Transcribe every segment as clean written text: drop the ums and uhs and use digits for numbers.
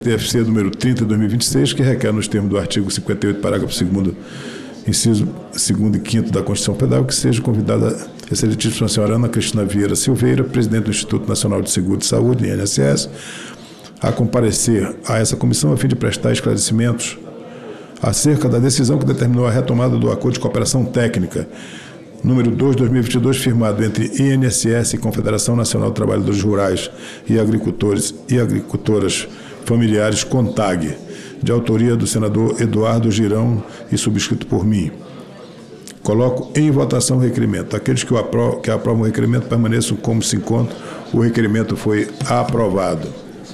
TFC número 30 de 2026, que requer nos termos do artigo 58, parágrafo 2º, inciso 2º e 5º da Constituição Federal, que seja convidada a excelentíssima senhora Ana Cristina Vieira Silveira, presidente do Instituto Nacional de Seguro de Saúde, INSS, a comparecer a essa comissão a fim de prestar esclarecimentos acerca da decisão que determinou a retomada do Acordo de Cooperação Técnica número 2 de 2022, firmado entre INSS e Confederação Nacional de Trabalhadores Rurais e Agricultores e Agricultoras Familiares, CONTAG, de autoria do senador Eduardo Girão e subscrito por mim. Coloco em votação o requerimento. Aqueles que aprovam o requerimento permaneçam como se encontram. O requerimento foi aprovado.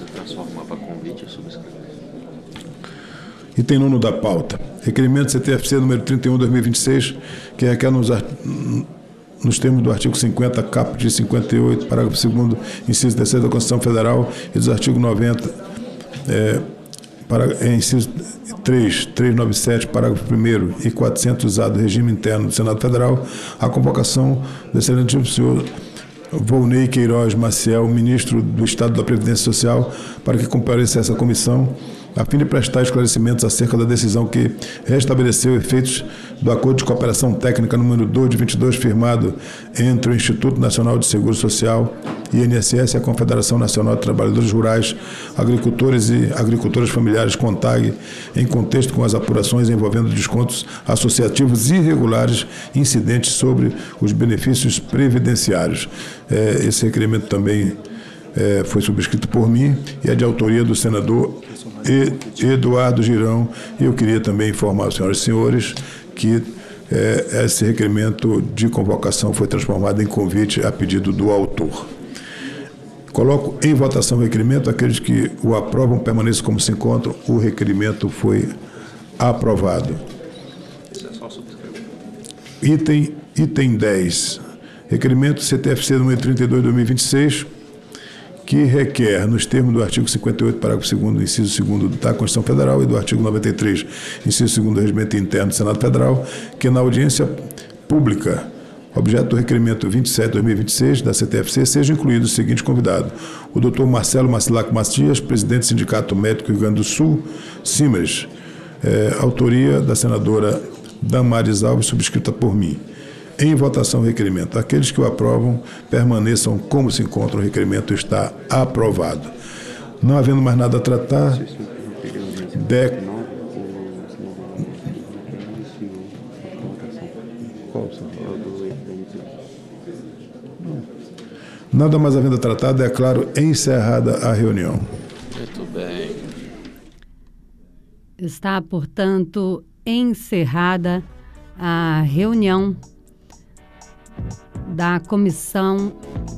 Item 9 da pauta. Requerimento CTFC número 31 de 2026, que requer nos termos do artigo 50, caput de 58, parágrafo 2º, inciso 3º da Constituição Federal e dos artigos 90, inciso 397, parágrafo 1º e 400A do regime interno do Senado Federal, a convocação do excelentíssimo senhor Volney Queiroz Maciel, ministro do Estado da Previdência Social, para que compareça a essa comissão, a fim de prestar esclarecimentos acerca da decisão que restabeleceu efeitos do Acordo de Cooperação Técnica número 2 de 22, firmado entre o Instituto Nacional de Seguro Social, INSS e a Confederação Nacional de Trabalhadores Rurais, Agricultores e Agricultoras Familiares, CONTAG, em contexto com as apurações envolvendo descontos associativos irregulares incidentes sobre os benefícios previdenciários. Esse requerimento também foi subscrito por mim e é de autoria do senador Eduardo Girão, e eu queria também informar as senhoras e senhores que esse requerimento de convocação foi transformado em convite a pedido do autor. Coloco em votação o requerimento. Aqueles que o aprovam permaneçam como se encontram. O requerimento foi aprovado. Item 10. Requerimento CTFC número 32 de 2026, que requer, nos termos do artigo 58, parágrafo 2º, inciso 2º da Constituição Federal e do artigo 93, inciso 2º do Regimento Interno do Senado Federal, que na audiência pública, objeto do requerimento 27 de 2026 da CTFC, seja incluído o seguinte convidado: o Dr. Marcelo Macilac Matias, presidente do Sindicato Médico Rio Grande do Sul, Simers, autoria da senadora Damares Alves, subscrita por mim. Em votação o requerimento. Aqueles que o aprovam permaneçam como se encontram. O requerimento está aprovado. Não havendo mais nada a tratar, nada mais havendo a tratar, declaro encerrada a reunião. Muito bem. Está, portanto, encerrada a reunião da Comissão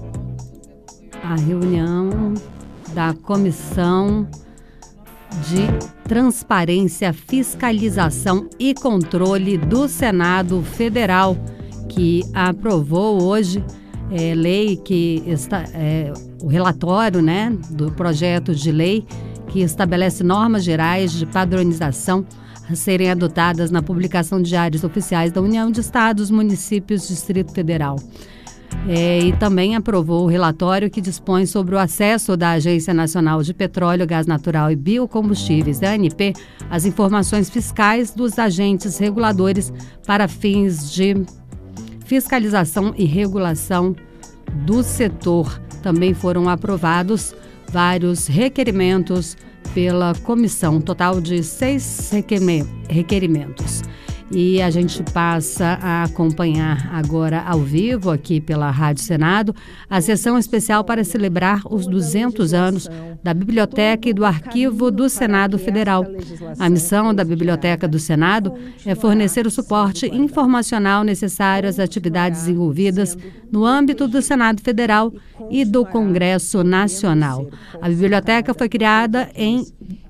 de Transparência, Fiscalização e Controle do Senado Federal, que aprovou hoje lei que está o relatório, do projeto de lei que estabelece normas gerais de padronização a serem adotadas na publicação de diários oficiais da União de Estados, Municípios, Distrito Federal. E também aprovou o relatório que dispõe sobre o acesso da Agência Nacional de Petróleo, Gás Natural e Biocombustíveis, da ANP, às informações fiscais dos agentes reguladores para fins de fiscalização e regulação do setor. Também foram aprovados vários requerimentos pela comissão, total de 6 requerimentos. E a gente passa a acompanhar agora ao vivo aqui pela Rádio Senado a sessão especial para celebrar os 200 anos da Biblioteca e do Arquivo do Senado Federal. A missão da Biblioteca do Senado é fornecer o suporte informacional necessário às atividades envolvidas no âmbito do Senado Federal e do Congresso Nacional. A biblioteca foi criada em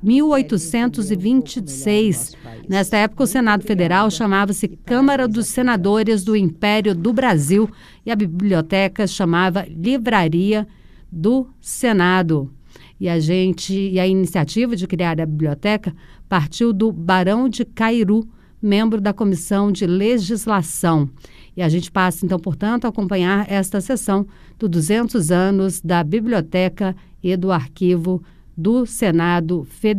1826. Nesta época, o Senado Federal chamava-se Câmara dos Senadores do Império do Brasil e a biblioteca chamava Livraria do Senado. E a iniciativa de criar a biblioteca partiu do Barão de Cairu, membro da Comissão de Legislação. E a gente passa, então, portanto, a acompanhar esta sessão do 200 anos da Biblioteca e do Arquivo do Senado Federal.